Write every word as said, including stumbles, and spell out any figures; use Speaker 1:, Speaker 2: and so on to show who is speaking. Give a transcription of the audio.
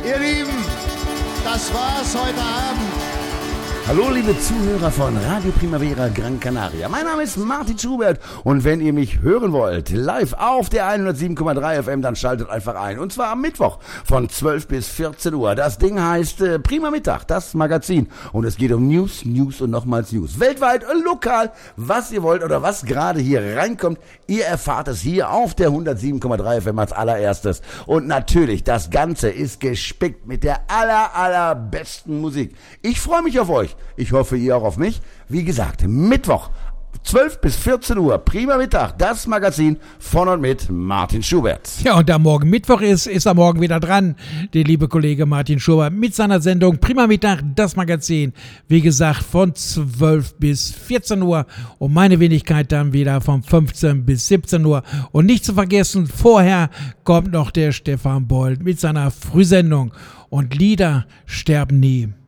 Speaker 1: Ihr Lieben, das war's heute Abend.
Speaker 2: Hallo liebe Zuhörer von Radio Primavera Gran Canaria. Mein Name ist Martin Schubert und wenn ihr mich hören wollt, live auf der hundertsieben Komma drei F M, dann schaltet einfach ein. Und zwar am Mittwoch von zwölf bis vierzehn Uhr. Das Ding heißt äh, Prima Mittag, das Magazin. Und es geht um News, News und nochmals News. Weltweit, äh, lokal, was ihr wollt oder was gerade hier reinkommt, ihr erfahrt es hier auf der hundertsieben Komma drei F M als allererstes. Und natürlich, das Ganze ist gespickt mit der aller, allerbesten Musik. Ich freue mich auf euch. Ich hoffe, ihr auch auf mich. Wie gesagt, Mittwoch, zwölf bis vierzehn Uhr, Prima Mittag, das Magazin von und mit Martin Schubert.
Speaker 3: Ja, und da morgen Mittwoch ist, ist er morgen wieder dran, der liebe Kollege Martin Schubert, mit seiner Sendung Prima Mittag, das Magazin. Wie gesagt, von zwölf bis vierzehn Uhr und meine Wenigkeit dann wieder von fünfzehn bis siebzehn Uhr. Und nicht zu vergessen, vorher kommt noch der Stefan Bold mit seiner Frühsendung. Und Lieder sterben nie.